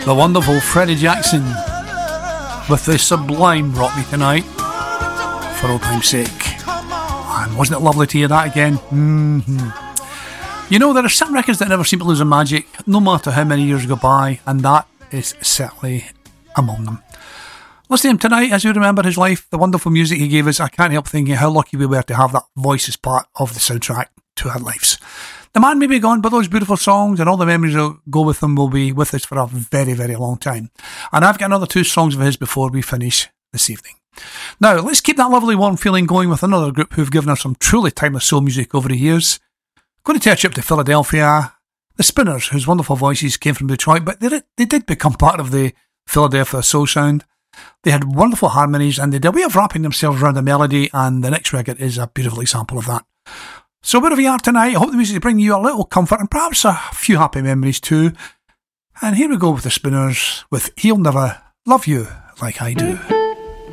The wonderful Freddie Jackson with the sublime Rock Me Tonight, For Old Time's Sake. And wasn't it lovely to hear that again? You know, there are some records that never seem to lose their magic, no matter how many years go by, and that is certainly among them. Listening to him tonight, as you remember his life, the wonderful music he gave us, I can't help thinking how lucky we were to have that voice as part of the soundtrack to our lives. The man may be gone, but those beautiful songs and all the memories that go with them will be with us for a very, very long time. And I've got another 2 songs of his before we finish this evening. Now, let's keep that lovely warm feeling going with another group who've given us some truly timeless soul music over the years. Going to take a trip to Philadelphia. The Spinners, whose wonderful voices came from Detroit, but they did become part of the Philadelphia soul sound. They had wonderful harmonies and they did a way of wrapping themselves around a melody, and the next record is a beautiful example of that. So wherever you are tonight, I hope the music is bringing you a little comfort and perhaps a few happy memories too. And here we go with the Spinners with He'll Never Love You Like I Do.